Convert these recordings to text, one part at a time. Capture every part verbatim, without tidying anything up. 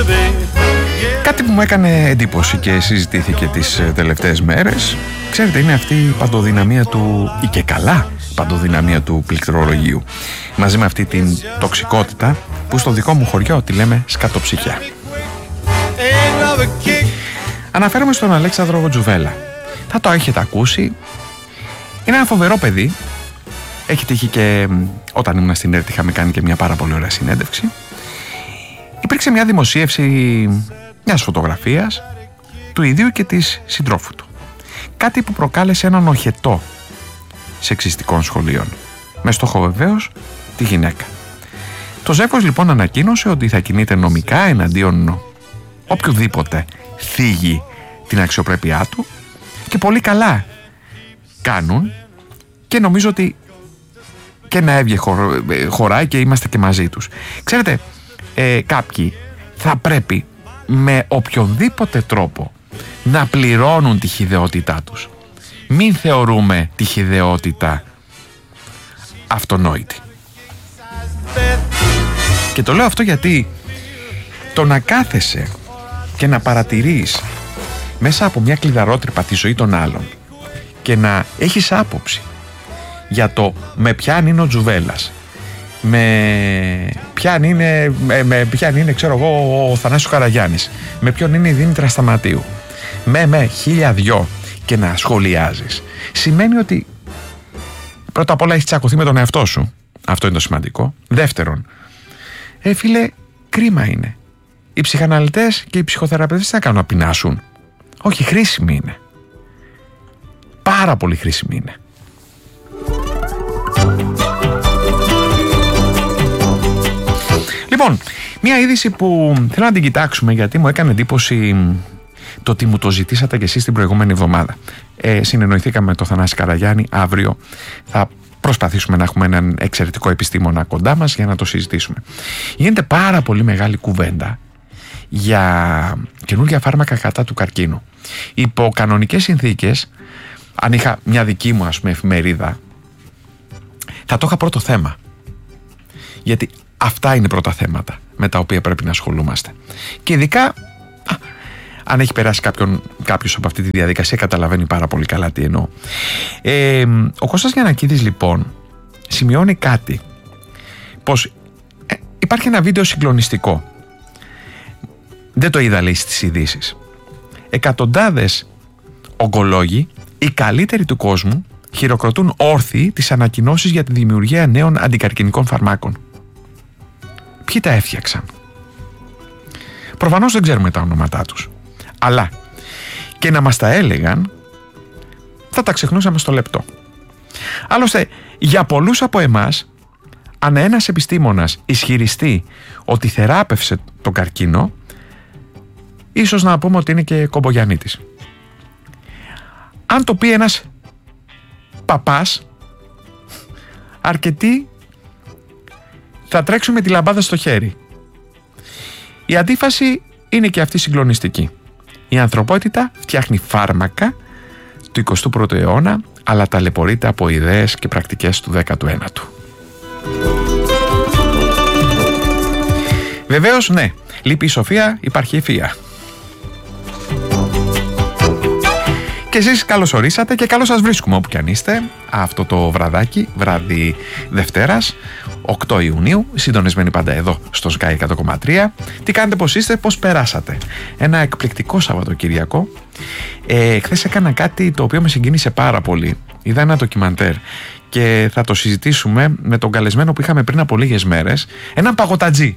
Κάτι που μου έκανε εντύπωση και συζητήθηκε τις τελευταίες μέρες, ξέρετε, είναι αυτή η παντοδυναμία του, ή και καλά παντοδυναμία του πληκτρολογίου, μαζί με αυτή την τοξικότητα που στο δικό μου χωριό τη λέμε σκατοψυχιά. Αναφέρομαι στον Αλέξανδρο Τζουβέλα. Θα το έχετε ακούσει. Είναι ένα φοβερό παιδί. Έχει τύχει και όταν ήμουν στην ΕΡΤ είχαμε κάνει και μια πάρα πολύ ωραία συνέντευξη. Υπήρξε μια δημοσίευση μιας φωτογραφίας του ιδίου και της συντρόφου του. Κάτι που προκάλεσε έναν οχετό σεξιστικών σχολείων, με στόχο βεβαίως τη γυναίκα. Το ζεύγος λοιπόν ανακοίνωσε ότι θα κινείται νομικά εναντίον οποιοδήποτε θίγει την αξιοπρέπειά του, και πολύ καλά κάνουν, και νομίζω ότι και να έβγε χωράει και είμαστε και μαζί τους. Ξέρετε, ε, κάποιοι θα πρέπει με οποιονδήποτε τρόπο να πληρώνουν τη χυδαιότητά τους. Μην θεωρούμε τη χυδαιότητα αυτονόητη. Και το λέω αυτό γιατί το να κάθεσαι και να παρατηρείς μέσα από μια κλειδαρότρυπα τη ζωή των άλλων και να έχεις άποψη για το με ποιαν είναι ο Τζουβέλας, με ποιαν είναι, με, με ποιαν είναι ξέρω εγώ ο Θανάσης Καραγιάννης, με ποιον είναι η Δήμητρα Σταματίου, με με χίλια δυο, και να σχολιάζεις, σημαίνει ότι πρώτα απ' όλα έχεις τσακωθεί με τον εαυτό σου. Αυτό είναι το σημαντικό. Δεύτερον, ε φίλε, κρίμα είναι. Οι ψυχαναλυτές και οι ψυχοθεραπευτές δεν θα κάνουν να πεινάσουν. Όχι, χρήσιμοι είναι. Πάρα πολύ χρήσιμοι είναι. Λοιπόν, μια είδηση που θέλω να την κοιτάξουμε, γιατί μου έκανε εντύπωση το ότι μου το ζητήσατε κι εσείς την προηγούμενη εβδομάδα. Ε, συνεννοηθήκαμε με τον Θανάση Καραγιάννη. Αύριο θα προσπαθήσουμε να έχουμε έναν εξαιρετικό επιστήμονα κοντά μας για να το συζητήσουμε. Γίνεται πάρα πολύ μεγάλη κουβέντα για καινούργια φάρμακα κατά του καρκίνου. Υπό κανονικές συνθήκες, αν είχα μια δική μου ας πούμε εφημερίδα, θα το είχα πρώτο θέμα. Γιατί αυτά είναι πρώτα θέματα με τα οποία πρέπει να ασχολούμαστε. Και ειδικά, α, αν έχει περάσει κάποιον, κάποιος από αυτή τη διαδικασία, καταλαβαίνει πάρα πολύ καλά τι εννοώ. Ε, ο Κώστας Γιαννακίδης λοιπόν σημειώνει κάτι, πως ε, υπάρχει ένα βίντεο συγκλονιστικό. Δεν το είδα, λέει, στις ειδήσεις. Εκατοντάδες ογκολόγοι, οι καλύτεροι του κόσμου, χειροκροτούν όρθιοι τις ανακοινώσεις για τη δημιουργία νέων αντικαρκινικών φαρμάκων. Ποιοι τα έφτιαξαν? Προφανώς δεν ξέρουμε τα ονόματά τους. Αλλά και να μας τα έλεγαν, θα τα ξεχνούσαμε στο λεπτό. Άλλωστε, για πολλούς από εμάς, αν ένας επιστήμονας ισχυριστεί ότι θεράπευσε τον καρκίνο, ίσως να πούμε ότι είναι και κομπογιαννίτης. Αν το πει ένας παπάς, αρκετοί θα τρέξουν με τη λαμπάδα στο χέρι. Η αντίφαση είναι και αυτή συγκλονιστική. Η ανθρωπότητα φτιάχνει φάρμακα του εικοστού πρώτου αιώνα, αλλά ταλαιπωρείται από ιδέες και πρακτικές του δέκατου ένατου. Βεβαίως, ναι, λείπει η σοφία, υπάρχει η ευφυΐα. Και εσείς καλώς ορίσατε και καλώς σας βρίσκουμε όπου κι αν είστε αυτό το βραδάκι, βράδυ Δευτέρας, οκτώ Ιουνίου, συντονισμένοι πάντα εδώ στο Sky εκατό κόμμα τρία. Τι κάνετε, πώς είστε, πώς περάσατε? Ένα εκπληκτικό Σαββατοκυριακό. Ε, χθες έκανα κάτι το οποίο με συγκίνησε πάρα πολύ. Είδα ένα ντοκιμαντέρ και θα το συζητήσουμε με τον καλεσμένο που είχαμε πριν από λίγες μέρες, έναν παγωτατζή.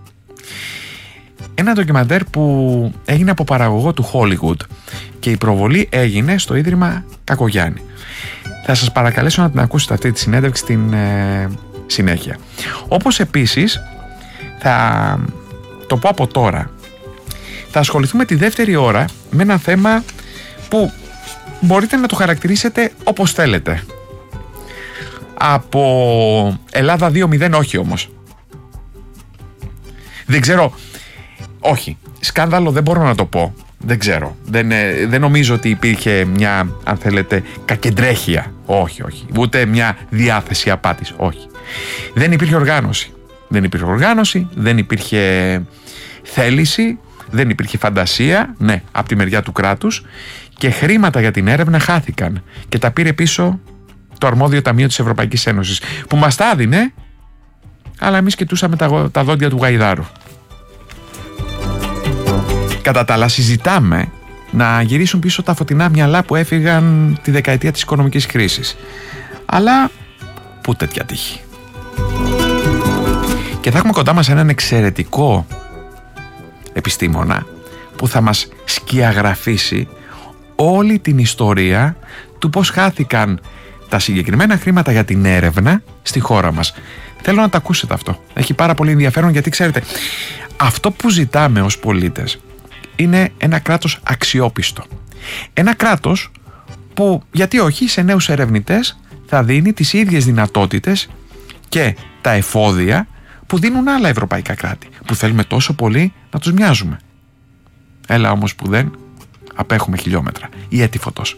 Ένα ντοκιμαντέρ που έγινε από παραγωγό του Hollywood και η προβολή έγινε στο Ίδρυμα Κακογιάννη. Θα σας παρακαλέσω να την ακούσετε αυτή τη συνέντευξη στην ε, συνέχεια. Όπως επίσης, θα το πω από τώρα, θα ασχοληθούμε τη δεύτερη ώρα με ένα θέμα που μπορείτε να το χαρακτηρίσετε όπως θέλετε. Από Ελλάδα δύο μηδέν όχι όμως. Δεν ξέρω... Όχι, σκάνδαλο δεν μπορώ να το πω. Δεν ξέρω. Δεν, ε, δεν νομίζω ότι υπήρχε μια, αν θέλετε, κακεντρέχεια. Όχι, όχι. Ούτε μια διάθεση απάτης. Όχι. Δεν υπήρχε οργάνωση. Δεν υπήρχε οργάνωση, δεν υπήρχε θέληση, δεν υπήρχε φαντασία, ναι, από τη μεριά του κράτους, και χρήματα για την έρευνα χάθηκαν και τα πήρε πίσω το αρμόδιο ταμείο της Ευρωπαϊκής Ένωσης, που μας τα έδινε, αλλά εμείς κοιτούσαμε τα, τα δόντια του γαϊδάρου. Κατά τα άλλα, συζητάμε να γυρίσουν πίσω τα φωτεινά μυαλά που έφυγαν τη δεκαετία της οικονομικής κρίσης. Αλλά πού τέτοια τύχη. Και θα έχουμε κοντά μας έναν εξαιρετικό επιστήμονα που θα μας σκιαγραφίσει όλη την ιστορία του πώς χάθηκαν τα συγκεκριμένα χρήματα για την έρευνα στη χώρα μας. Θέλω να τα ακούσετε αυτό. Έχει πάρα πολύ ενδιαφέρον, γιατί ξέρετε, αυτό που ζητάμε ως πολίτες είναι ένα κράτος αξιόπιστο. Ένα κράτος που, γιατί όχι, σε νέους ερευνητές θα δίνει τις ίδιες δυνατότητες και τα εφόδια που δίνουν άλλα ευρωπαϊκά κράτη, που θέλουμε τόσο πολύ να τους μοιάζουμε. Έλα όμως που δεν, απέχουμε χιλιόμετρα ή έτη φωτός.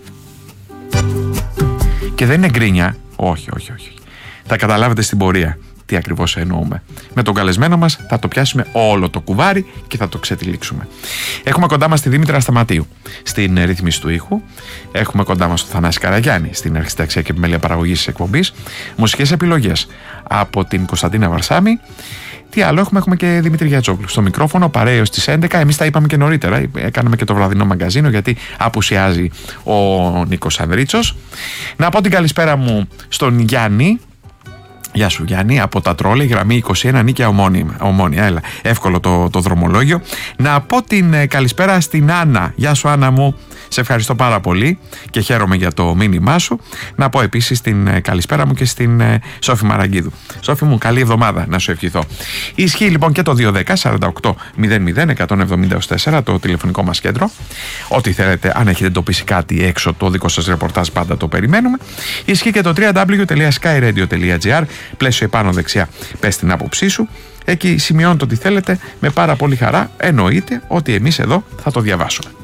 Και δεν είναι γκρίνια, όχι, όχι, όχι. Θα καταλάβετε στην πορεία τι ακριβώς εννοούμε. Με τον καλεσμένο μας θα το πιάσουμε όλο το κουβάρι και θα το ξετυλίξουμε. Έχουμε κοντά μας τη Δήμητρα Σταματίου στην ρύθμιση του ήχου. Έχουμε κοντά μας τον Θανάση Καραγιάννη στην αρχιτεκτονική και επιμέλεια παραγωγής της εκπομπής. Μουσικές επιλογές από την Κωνσταντίνα Βαρσάμη. Τι άλλο έχουμε, έχουμε και Δημήτρη Γιατζόγλου στο μικρόφωνο, παρέως στις έντεκα. Εμείς τα είπαμε και νωρίτερα, έκαναμε και το βραδινό μαγκαζίνο, γιατί απουσιάζει ο Νίκος Ανδρίτσος. Να πω την καλησπέρα μου στον Γιάννη. Γεια σου Γιάννη, από τα Τρόλε, γραμμή είκοσι ένα, Νίκαια Ομόνια, ομόνια έλα, εύκολο το, το δρομολόγιο. Να πω την ε, καλησπέρα στην Άννα. Γεια σου Άννα μου, σε ευχαριστώ πάρα πολύ και χαίρομαι για το μήνυμά σου. Να πω επίσης την ε, καλησπέρα μου και στην ε, Σόφη Μαραγκίδου. Σόφη μου, καλή εβδομάδα να σου ευχηθώ. Ισχύει λοιπόν και το δύο ένα μηδέν σαράντα οκτώ μηδέν μηδέν εκατόν εβδομήντα τέσσερα το τηλεφωνικό μας κέντρο. Ό,τι θέλετε, αν έχετε εντοπίσει κάτι έξω, το δικό σας ρεπορτάζ πάντα το περιμένουμε. Ισχύει και το double-u double-u double-u τελεία sky radio τελεία gr, πλαίσιο επάνω δεξιά, πες την άποψή σου. Εκεί σημειώνετε ό,τι θέλετε με πάρα πολύ χαρά. Εννοείται ότι εμείς εδώ θα το διαβάσουμε.